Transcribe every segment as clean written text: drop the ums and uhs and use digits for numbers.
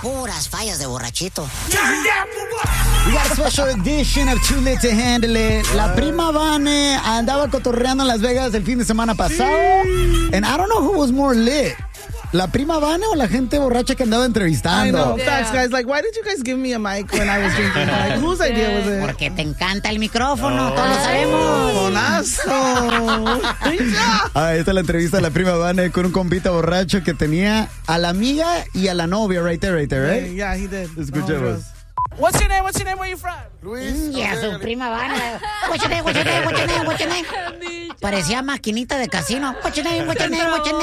Puras fallas de borrachito. We got a special edition of Too Lit to Handle It. La prima Vane andaba cotorreando en Las Vegas el fin de semana pasado. And I don't know who was more lit. ¿La prima Vane o la gente borracha que andaba entrevistando? I know. Facts, guys. Like, why did you guys give me a mic when I was drinking? Like, whose idea was it? Porque te encanta el micrófono, todos lo sabemos. Bonazo. Esta es la entrevista de la prima Vane con un compita borracho que tenía a la amiga y a la novia. Right there, right? Yeah, he did. Escuchemos. What's your name? Where you from? Luis. Y a su prima Vane. What's your name? Parecía maquinita de casino. What's your name? What's your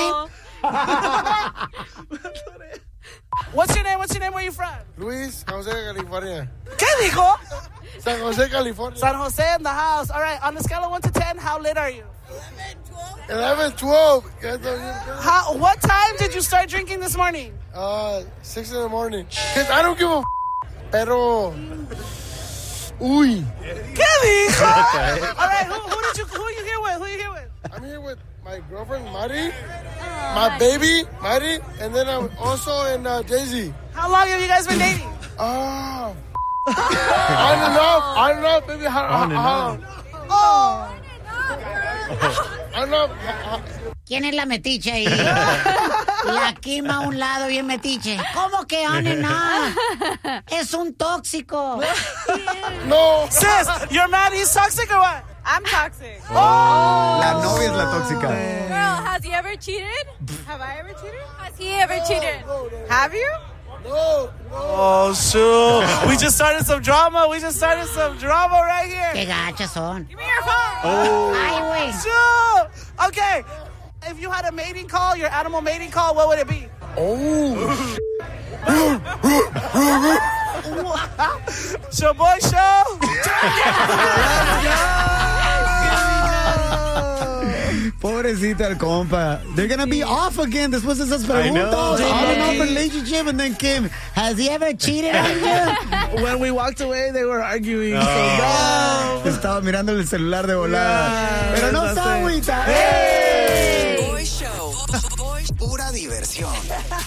name? Where you from? Luis, San Jose, California. ¿Qué dijo? San Jose, California. San Jose in the house. All right, on a scale of 1 to 10, how lit are you? 11, 12. What time did you start drinking this morning? 6 in the morning. Because I don't give a pero... Uy. ¿Qué dijo? All right, who are you here with? I'm here with my girlfriend, Mari, my baby, Mari, and then I'm also in Daisy. How long have you guys been dating? On and off, baby. On and off. ¿Quién es la metiche ahí? La Kim a un lado bien metiche. ¿Cómo que on and off? Es un tóxico. No. Sis, your man, he's toxic or what? I'm toxic. La novia es la tóxica. Girl, has he ever cheated? Have I ever cheated? Has he ever cheated? Have you? No. Oh, shoot. We just started some drama right here. Qué gachas son. Give me your phone. Ay, güey. Shoot. Okay. If you had a mating call, your animal mating call, what would it be? Show boy show. Pobrecita el compa. They're gonna be off again después de esas preguntas. On and off relationship, and then Kim, has he ever cheated on you? When we walked away, they were arguing. So no. Estaba mirando el celular de volada. Pero no está agüita. Boy Show. Pura diversión.